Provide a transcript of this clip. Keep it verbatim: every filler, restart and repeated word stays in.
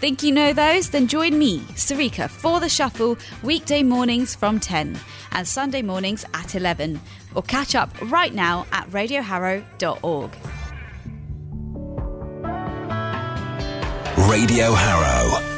Think you know those? Then join me, Sarika, for The Shuffle weekday mornings from ten and Sunday mornings at eleven. Or catch up right now at radio harrow dot org. Radio Harrow.